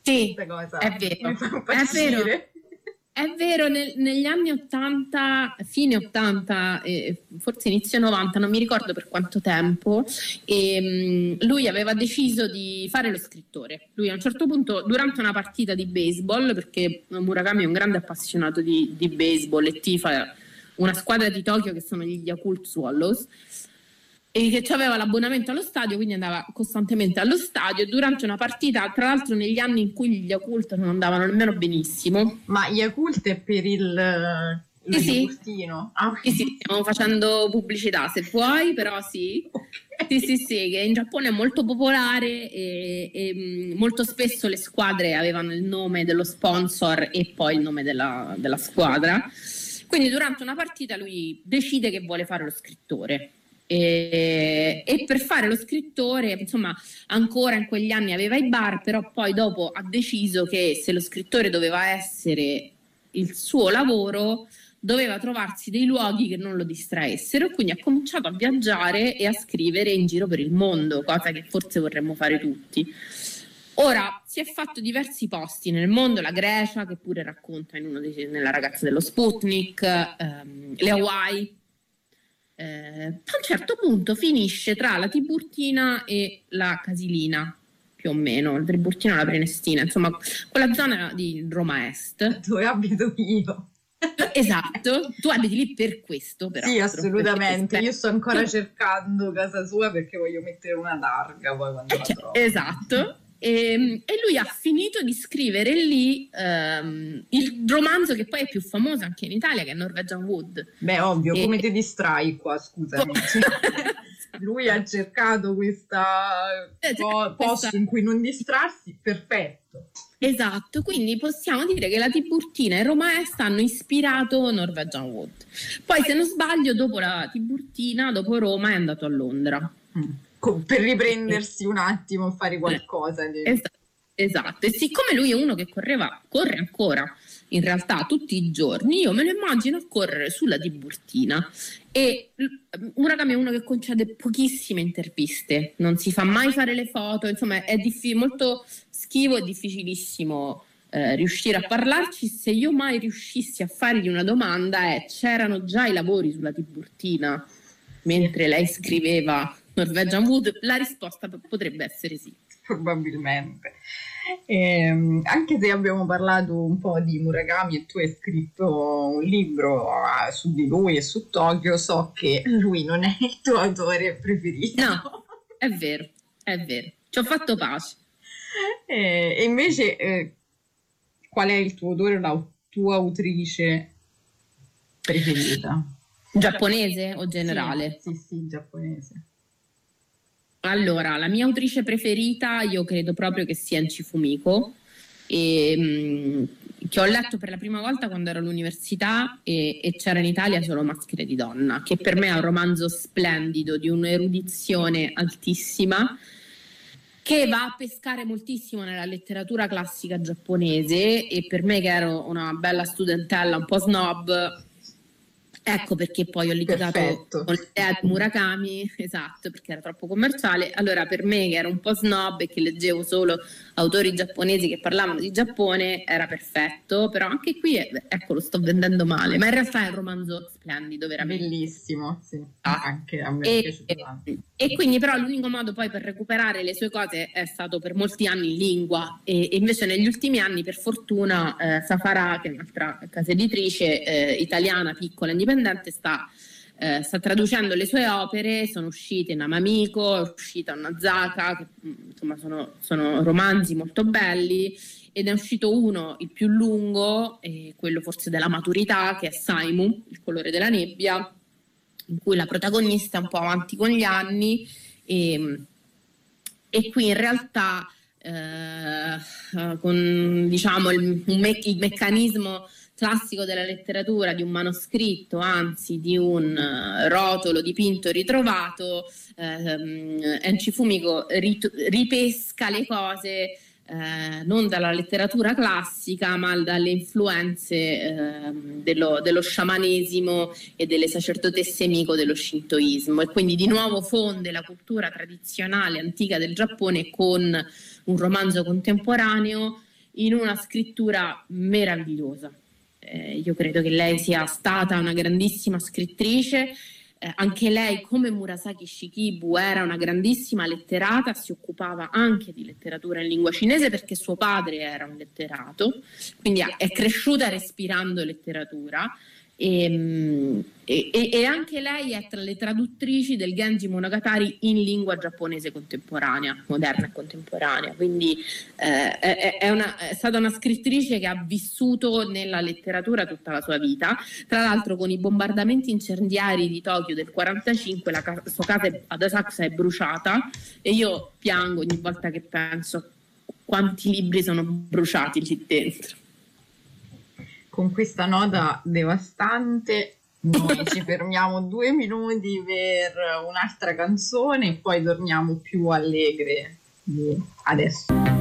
Sì, Questa cosa è vero, mi fa è vero. impazzire. È vero, negli anni 80, fine 80, forse inizio 90, non mi ricordo per quanto tempo, lui aveva deciso di fare lo scrittore. Lui a un certo punto, durante una partita di baseball, perché Murakami è un grande appassionato di baseball e tifa una squadra di Tokyo che sono gli Yakult Swallows, e che aveva l'abbonamento allo stadio, quindi andava costantemente allo stadio. Durante una partita, tra l'altro negli anni in cui gli Yakult non andavano nemmeno benissimo. Ma Yakult è per lo Sì. yogurtino? Ah, ok. Sì, stiamo facendo pubblicità se vuoi, però sì. Ok. Sì, che in Giappone è molto popolare e molto spesso le squadre avevano il nome dello sponsor e poi il nome della squadra. Quindi durante una partita lui decide che vuole fare lo scrittore. E per fare lo scrittore, insomma, ancora in quegli anni aveva i bar, però poi dopo ha deciso che se lo scrittore doveva essere il suo lavoro, doveva trovarsi dei luoghi che non lo distraessero, quindi ha cominciato a viaggiare e a scrivere in giro per il mondo, cosa che forse vorremmo fare tutti. Ora, si è fatto diversi posti nel mondo, la Grecia, che pure racconta nella ragazza dello Sputnik, le Hawaii. A un certo punto finisce tra la Tiburtina e la Casilina, più o meno, la Tiburtina e la Prenestina, insomma, quella zona di Roma Est. Dove abito io. Esatto, tu abiti lì per questo, però. Sì, assolutamente. Io sto ancora cercando casa sua perché voglio mettere una targa poi quando la trovo. Esatto. E lui ha finito di scrivere lì il romanzo che poi è più famoso anche in Italia, che è Norwegian Wood. Beh, ovvio, come ti distrai qua, scusami. Lui ha cercato questa posto in cui non distrarsi, perfetto. Esatto, quindi possiamo dire che la Tiburtina e Roma Est hanno ispirato Norwegian Wood. Poi, se non sbaglio, dopo la Tiburtina, dopo Roma, è andato a Londra. Per riprendersi un attimo, fare qualcosa. Esatto, e siccome lui è uno che corre ancora, in realtà tutti i giorni, io me lo immagino a correre sulla Tiburtina. E Murakami è uno che concede pochissime interviste, non si fa mai fare le foto, insomma è molto schivo e difficilissimo riuscire a parlarci. Se io mai riuscissi a fargli una domanda c'erano già i lavori sulla Tiburtina mentre lei scriveva Norwegian Wood? La risposta potrebbe essere sì. Probabilmente. Anche se abbiamo parlato un po' di Murakami e tu hai scritto un libro su di lui e su Tokyo, so che lui non è il tuo autore preferito. No, è vero, ci ho fatto pace. E invece qual è il tuo autore o la tua autrice preferita? Giapponese o generale? Sì, giapponese. Allora, la mia autrice preferita io credo proprio che sia Enchi Fumiko, che ho letto per la prima volta quando ero all'università e c'era in Italia solo Maschere di donna, che per me è un romanzo splendido, di un'erudizione altissima, che va a pescare moltissimo nella letteratura classica giapponese, e per me, che ero una bella studentella un po' snob, ecco perché poi ho litigato con l'idea di Murakami, esatto, perché era troppo commerciale. Allora, per me, che ero un po' snob e che leggevo solo autori giapponesi che parlavano di Giappone, era perfetto, però anche qui, ecco, lo sto vendendo male, ma in realtà è un romanzo splendido, veramente. Bellissimo, sì. Anche a me è piaciuto tanto. E quindi però l'unico modo poi per recuperare le sue cose è stato per molti anni in lingua, e invece negli ultimi anni, per fortuna, Safara, che è un'altra casa editrice italiana, piccola, indipendente, sta traducendo le sue opere. Sono uscite Namamiko, è uscita Onozaka, che insomma sono romanzi molto belli, ed è uscito uno, il più lungo, quello forse della maturità, che è Saimu, il colore della nebbia, in cui la protagonista è un po' avanti con gli anni, e qui in realtà con, diciamo, il meccanismo classico della letteratura, di un manoscritto, anzi di un rotolo dipinto e ritrovato, Enchi Fumiko ripesca le cose non dalla letteratura classica, ma dalle influenze dello sciamanesimo e delle sacerdotesse miko dello shintoismo, e quindi di nuovo fonde la cultura tradizionale antica del Giappone con un romanzo contemporaneo in una scrittura meravigliosa. Io credo che lei sia stata una grandissima scrittrice. Anche lei, come Murasaki Shikibu, era una grandissima letterata, si occupava anche di letteratura in lingua cinese perché suo padre era un letterato, quindi è cresciuta respirando letteratura. E anche lei è tra le traduttrici del Genji Monogatari in lingua giapponese contemporanea, moderna e contemporanea, quindi è stata una scrittrice che ha vissuto nella letteratura tutta la sua vita. Tra l'altro, con i bombardamenti incendiari di Tokyo del 45 sua casa ad Asakusa è bruciata e io piango ogni volta che penso quanti libri sono bruciati lì dentro. Con questa nota devastante noi ci fermiamo 2 minuti per un'altra canzone e poi torniamo più allegre di adesso.